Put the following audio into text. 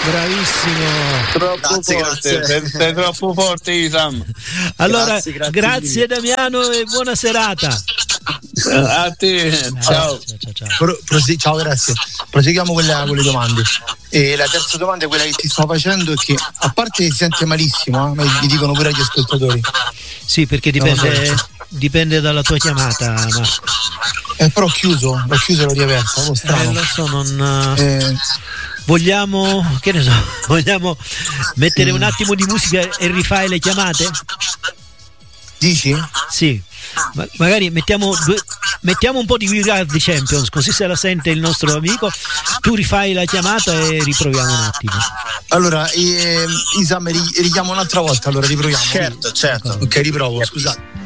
Bravissimo. Troppo forte. Sei troppo forte, Isam. Allora, grazie Damiano e buona serata. A te, ciao. Ciao, grazie. Proseguiamo con le domande. E la terza domanda è quella che ti sto facendo, è che a parte si sente malissimo, ma mi dicono pure gli ascoltatori. Sì, perché dipende dalla tua chiamata, Marco. Però ho chiuso, l'ho riaperta, lo strano. Lo so, non vogliamo mettere un attimo di musica e rifai le chiamate? Dici? Sì. Magari mettiamo un po' di We Are the Champions, così se la sente il nostro amico, tu rifai la chiamata e riproviamo un attimo. Allora, Isam, richiamo un'altra volta, allora riproviamo. Certo. Ok, riprovo, scusate.